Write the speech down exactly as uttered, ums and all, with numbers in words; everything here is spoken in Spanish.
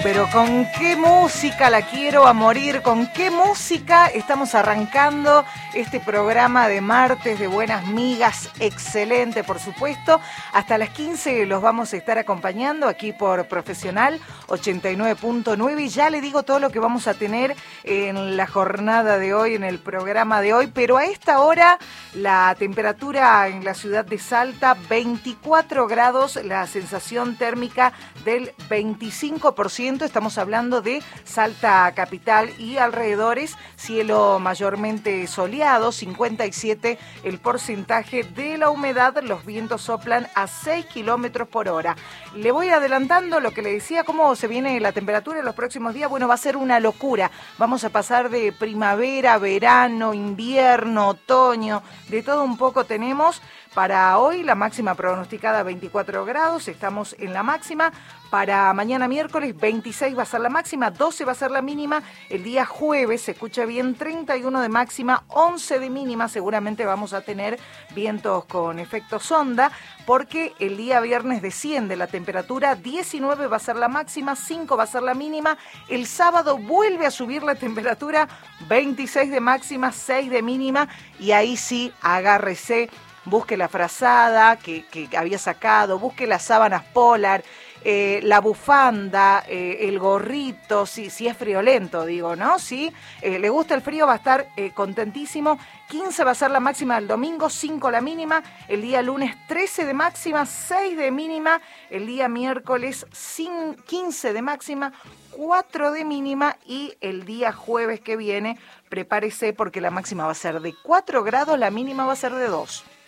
Pero con qué música la quiero a morir, con qué música estamos arrancando este programa de martes de Buenas Migas, excelente por supuesto. Hasta las quince los vamos a estar acompañando aquí por Profesional ochenta y nueve punto nueve y ya le digo todo lo que vamos a tener en la jornada de hoy, en el programa de hoy, pero a esta hora la temperatura en la ciudad de Salta, veinticuatro grados, la sensación térmica del veinticinco por ciento. Estamos hablando de Salta capital y alrededores, cielo mayormente soleado, cincuenta y siete el porcentaje de la humedad, los vientos soplan a seis kilómetros por hora. Le voy adelantando lo que le decía, cómo se viene la temperatura en los próximos días. Bueno, va a ser una locura, vamos a pasar de primavera, verano, invierno, otoño, de todo un poco tenemos. Para hoy la máxima pronosticada veinticuatro grados, estamos en la máxima. Para mañana miércoles veintiséis va a ser la máxima, doce va a ser la mínima. El día jueves, se escucha bien, treinta y uno de máxima, once de mínima. Seguramente vamos a tener vientos con efecto sonda, porque el día viernes desciende la temperatura, diecinueve va a ser la máxima, cinco va a ser la mínima. El sábado vuelve a subir la temperatura, veintiséis de máxima, seis de mínima. Y ahí sí, agárrese. Busque la frazada que, que había sacado, busque las sábanas polar, eh, la bufanda, eh, el gorrito, si, si es friolento, digo, ¿no? Si eh, le gusta el frío, va a estar eh, contentísimo. quince va a ser la máxima del domingo, cinco la mínima. El día lunes trece de máxima, seis de mínima. El día miércoles quince de máxima, cuatro de mínima. Y el día jueves que viene, prepárese porque la máxima va a ser de cuatro grados, la mínima va a ser de dos.